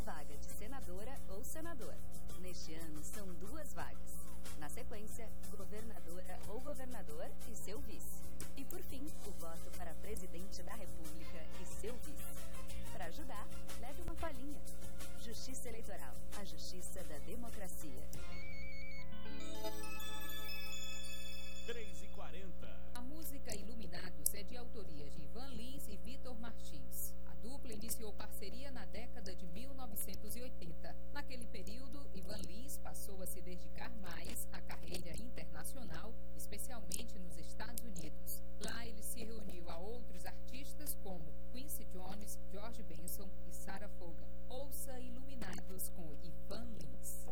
vaga de senadora ou senador. Neste ano são 2 vagas. Na sequência, governadora ou governador e seu vice. E por fim, o voto para presidente da República e seu vice. Para ajudar, leve uma colinha. Justiça Eleitoral, a justiça da democracia. 3h40. A música Iluminados é de autoria de Ivan Lins e Vitor Martins. A dupla iniciou parceria na década